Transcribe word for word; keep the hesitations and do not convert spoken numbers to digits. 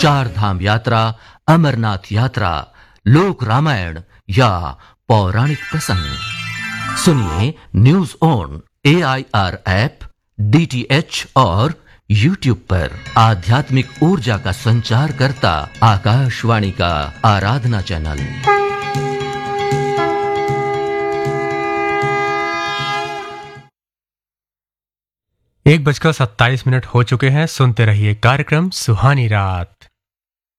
चार धाम यात्रा, अमरनाथ यात्रा, लोक रामायण या पौराणिक प्रसंग। सुनिए news on A I R app, D T H और यूट्यूब पर। आध्यात्मिक ऊर्जा का संचार करता आकाशवाणी का आराधना चैनल। एक बजकर सत्ताईस मिनट हो चुके हैं। सुनते रहिए कार्यक्रम सुहानी रात।